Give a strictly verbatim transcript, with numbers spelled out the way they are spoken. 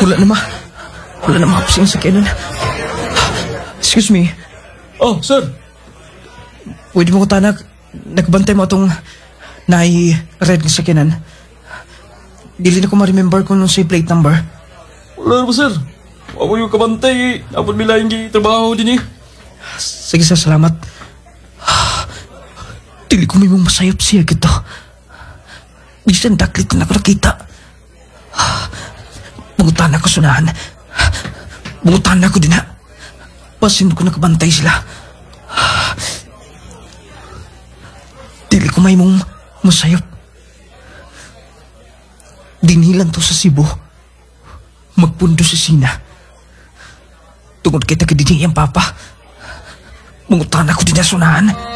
Wala na ma. Wala na makapasing sa sakyanan. Excuse me. Oh, sir. Pwede mo ko tanak, nagbantay mo itong nai-red na sakyanan. Dili na ko ma-remember kung nung say plate number. Wala na ba, sir? Ako yung kabantay. Dapat nila yung trabaho din eh. Sige sir, salamat. Dili ko may mong masayop siya gito. Bisan daklit na ako nakita. Bungutan ako sunahan. Bungutan ako din ha. Pasin ko nakabantay sila. Dili ko may mong masayop. Dinilan to sa Cebu. Magpundo sa Sina. Tungod kita kadini ang papa. Bungutan ako din na sunahan.